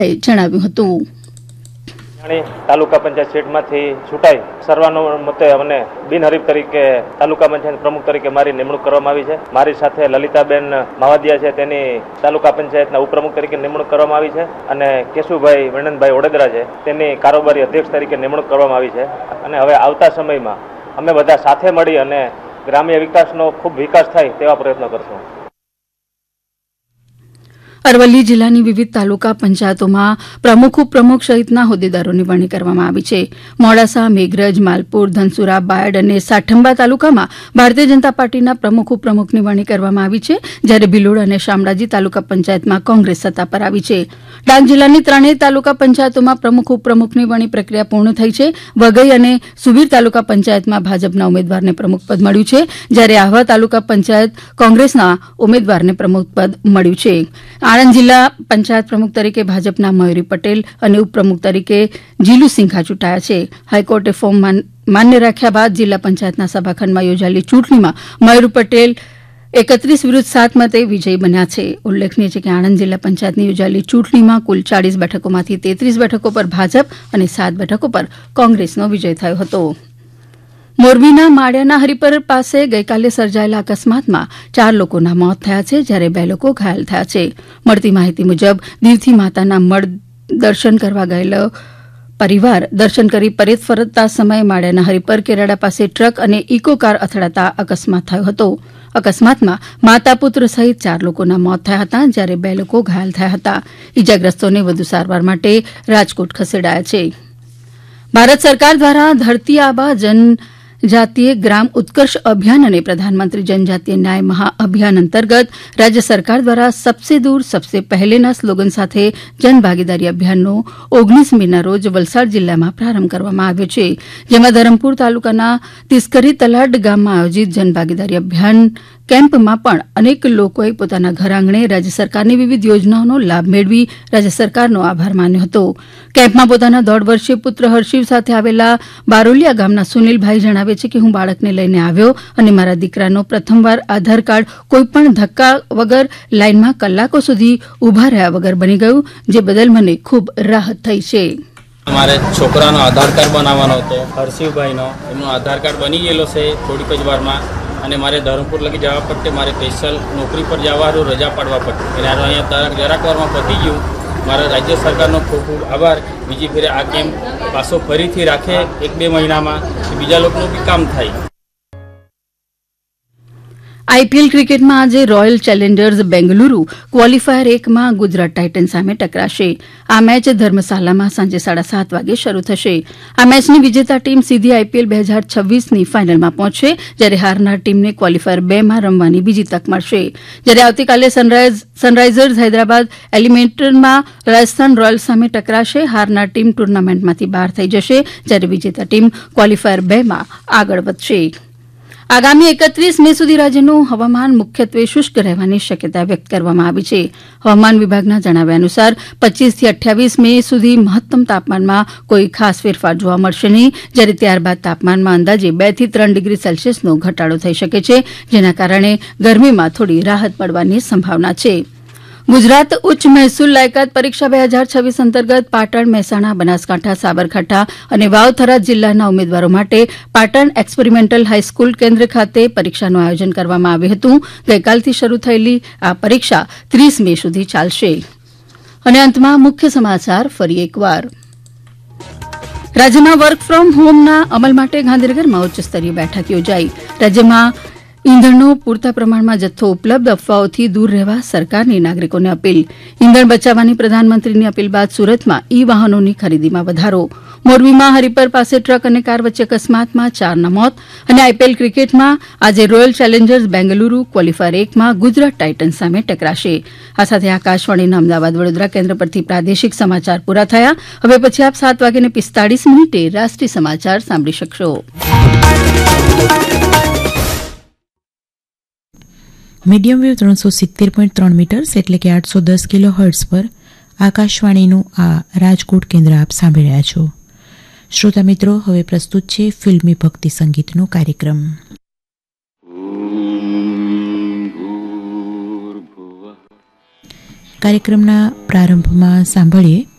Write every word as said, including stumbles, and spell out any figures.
જણાવ્યું હતું. તાલુકા પંચાયત સીટમાંથી ચૂંટાઈ સર્વાનુમતે મને બિનહરીફ તરીકે તાલુકા પંચાયત પ્રમુખ તરીકે મારી નિમણૂક કરવામાં આવી છે. મારી સાથે લલિતાબેન માવાદિયા છે, તેની તાલુકા પંચાયતના ઉપપ્રમુખ તરીકે નિમણૂક કરવામાં આવી છે અને કેશુભાઈ વર્ણનભાઈ ઓડેદરા છે, તેની કારોબારી અધ્યક્ષ તરીકે નિમણૂક કરવામાં આવી છે. અને હવે આવતા સમયમાં અમે બધા સાથે મળી અને ગ્રામ્ય વિકાસનો ખૂબ વિકાસ થાય તેવા પ્રયત્નો કરશું. અરવલ્લી જિલ્લાની વિવિધ તાલુકા પંચાયતોમાં પ્રમુખ ઉપપ્રમુખ સહિતના હોદ્દેદારોની વરણી કરવામાં આવી છે. મોડાસા, મેઘરજ, માલપુર, ધનસુરા, બાયડ અને સાઠંબા તાલુકામાં ભારતીય જનતા પાર્ટીના પ્રમુખ ઉપપ્રમુખની વરણી કરવામાં આવી છે, જ્યારે ભિલોડ અને શામળાજી તાલુકા પંચાયતમાં કોંગ્રેસ સત્તા પર આવી છે. ડાંગ જિલ્લાની ત્રણેય તાલુકા પંચાયતોમાં પ્રમુખ ઉપપ્રમુખની વરણી પ્રક્રિયા પૂર્ણ થઈ છે. વઘઈ અને સુબીર તાલુકા પંચાયતમાં ભાજપના ઉમેદવારને પ્રમુખપદ મળ્યું છે, જ્યારે આહવા તાલુકા પંચાયત કોંગ્રેસના ઉમેદવારને પ્રમુખપદ મળ્યું છે. આણંદ જિલ્લા પંચાયત પ્રમુખ તરીકે ભાજપના મયુરી પટેલ અને ઉપપ્રમુખ તરીકે જીલુ સિંઘા ચૂંટાયા છે. હાઈકોર્ટે ફોર્મ માન્ય રાખ્યા બાદ જિલ્લા પંચાયતના સભાખંડમાં યોજાયેલી ચૂંટણીમાં મયુરી પટેલ એકત્રીસ વિરુદ્ધ સાત મતે વિજયી બન્યા છે. ઉલ્લેખનીય છે કે આણંદ જિલ્લા પંચાયતની યોજાયેલી ચૂંટણીમાં કુલ ચાળીસ બેઠકોમાંથી તેત્રીસ બેઠકો પર ભાજપ અને સાત બેઠકો પર કોંગ્રેસનો વિજય થયો હતો. મોરબીના માળિયાના હરિપર પાસે ગઈકાલે સર્જાયેલા અકસ્માતમાં ચાર લોકોના મોત થયા છે, જ્યારે બે લોકો ઘાયલ થયા છે. મળતી માહિતી મુજબ દીવથી માતાના મઢ દર્શન કરવા ગયેલો પરિવાર દર્શન કરી પરત ફરતા સમયે માળિયાના હરિપર કેરાડા પાસે ટ્રક અને ઇકો કાર અથડાતા અકસ્માત થયો હતો. અકસ્માતમાં માતા પુત્ર સહિત ચાર લોકોના મોત થયા હતા, જ્યારે બે લોકો ઘાયલ થયા હતા. ઇજાગ્રસ્તોને વધુ સારવાર માટે રાજકોટ ખસેડાયા છે. ભારત સરકાર દ્વારા ધરતી આબા જન જાતીય ગ્રામ ઉત્કર્ષ અભિયાન અને પ્રધાનમંત્રી જનજાતીય ન્યાય મહાઅભિયાન અંતર્ગત રાજ્ય સરકાર દ્વારા સબસે દૂર સબસે પહેલેના સ્લોગન સાથે જનભાગીદારી અભિયાનનો ઓગણીસ મેના રોજ વલસાડ જિલ્લામાં પ્રારંભ કરવામાં આવ્યો છે, જેમાં ધરમપુર તાલુકાના તિસ્કરી તલાડ ગામમાં આયોજિત જનભાગીદારી અભિયાન કેમ્પમાં પણ અનેક લોકોએ પોતાના ઘર આંગણે રાજ્ય સરકારની વિવિધ યોજનાઓનો લાભ મેળવી રાજ્ય સરકારનો આભાર માન્યો હતો. કેમ્પમાં પોતાના દોઢ વર્ષીય પુત્ર હર્ષિવ સાથે આવેલા બારોલિયા ગામના સુનિલભાઈ જણાવે છે કે હું બાળકને લઈને આવ્યો અને મારા દીકરાનો પ્રથમવાર આધાર કાર્ડ કોઈપણ ધક્કા વગર લાઇનમાં કલાકો સુધી ઉભા રહ્યા વગર બની ગયું, જે બદલ મને ખૂબ રાહત થઈ છે. મારે છોકરાનો આધાર કાર્ડ બનાવવાનો હતો, હર્ષિવભાઈનો, એમનો આધાર કાર્ડ બની ગયેલો છે થોડીક જ વારમાં, અને મારે ધરમપુર લગી જવા પડતે, મારે સ્પેશિયલ નોકરી પર જવાનું રજા પાડવા પડતી, અને અહીંયા જરાક વારમાં પતી ગયું. મારા રાજ્ય સરકારનો ખૂબ ખૂબ આભાર. બીજી ફેરે આ કેમ્પ પાછો ફરીથી રાખે એક બે મહિનામાં, બીજા લોકોનું બી કામ થાય. આઈપીએલ ક્રિકેટમાં આજે રોયલ ચેલેન્જર્સ બેંગલુરુ ક્વોલિફાયર એકમાં ગુજરાત ટાઇટન્સ સામે ટકરાશે. આ મેચ ધર્મશાલામાં સાંજે સાડા સાત વાગે શરૂ થશે. આ મેચની વિજેતા ટીમ સીધી આઈપીએલ બે હજાર છવ્વીસની ફાઇનલમાં પહોંચશે, જ્યારે હારનાર ટીમને ક્વોલિફાયર બેમાં રમવાની બીજી તક મળશે. જ્યારે આવતીકાલે સનરાઇઝર્સ હૈદરાબાદ એલિમિનેટરમાં રાજસ્થાન રોયલ્સ સામે ટકરાશે. હારનાર ટીમ ટુર્નામેન્ટમાંથી બહાર થઈ જશે, જ્યારે વિજેતા ટીમ ક્વોલિફાયર બેમાં આગળ વધશે. આગામી એકત્રીસ મે સુધી રાજ્યનું હવામાન મુખ્યત્વે શુષ્ક રહેવાની શક્યતા વ્યક્ત કરવામાં આવી છે. હવામાન વિભાગના જણાવ્યા અનુસાર પચીસથી અઠ્યાવીસ મે સુધી મહત્તમ તાપમાનમાં કોઈ ખાસ ફેરફાર જોવા મળશે નહીં, જ્યારે ત્યારબાદ તાપમાનમાં અંદાજે બે થી ત્રણ ડિગ્રી સેલ્સિયસનો ઘટાડો થઈ શકે છે, જેના કારણે ગરમીમાં થોડી રાહત મળવાની સંભાવના છે. ગુજરાત ઉચ્ચ મહેસૂલ લાયકાત પરીક્ષા બે હજાર છવ્વીસ અંતર્ગત પાટણ, મહેસાણા, બનાસકાંઠા, સાબરકાંઠા અને વાવ-થરાદ જિલ્લાના ઉમેદવારો માટે પાટણ એક્સપેરિમેન્ટલ હાઈસ્કૂલ કેન્દ્ર ખાતે પરીક્ષાનું આયોજન કરવામાં આવ્યું હતું. ગઈકાલથી શરૂ થયેલી આ પરીક્ષા ત્રીસ મે સુધી ચાલશે. અને અંતમાં મુખ્ય સમાચાર ફરી એકવાર. રાજ્યમાં વર્ક ફ્રોમ હોમના અમલ માટે ગાંધીનગરમાં ઉચ્ચસ્તરીય બેઠક યોજાઈ. રાજ્યમાં ઇંધણનો પૂરતા પ્રમાણમાં જથ્થો ઉપલબ્ધ, અફવાઓથી દૂર રહેવા સરકારની નાગરિકોને અપીલ. ઇંધણ બચાવવાની પ્રધાનમંત્રીની અપીલ બાદ સુરતમાં ઈ વાહનોની ખરીદીમાં વધારો. મોરબીમાં હરિપર પાસે ટ્રક અને કાર વચ્ચે અકસ્માતમાં ચારના મોત. અને આઈપીએલ ક્રિકેટમાં આજે રોયલ ચેલેન્જર્સ બેંગલુરુ ક્વોલિફાયર એકમાં ગુજરાત ટાઇટન્સ સામે ટકરાશે. આ સાથે આકાશવાણીના અમદાવાદ વડોદરા કેન્દ્ર પરથી પ્રાદેશિક સમાચાર પૂરા થયા. હવે પછી આપ સાત વાગ્યાને પિસ્તાળીસ મિનિટે રાષ્ટ્રીય સમાચાર સાંભળી શકશો. મીડિયમ વેવ ત્રણસો સિત્તેર પોઈન્ટ ત્રણ મીટર્સ એટલે કે આઠસો દસ કિલો હર્ટ્ઝ પર આકાશવાણીનું આ રાજકોટ કેન્દ્ર આપ સાંભળી રહ્યા છો. શ્રોતા મિત્રો, હવે પ્રસ્તુત છે ફિલ્મી ભક્તિ સંગીતનો કાર્યક્રમ. કાર્યક્રમના પ્રારંભમાં સાંભળીએ